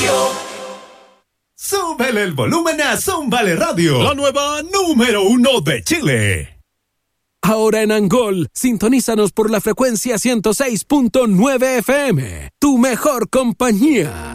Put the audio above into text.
Súbele el volumen a Zúmbale Radio, la nueva número 1 de Chile. Ahora en Angol, sintonízanos por la frecuencia 106.9 FM, tu mejor compañía.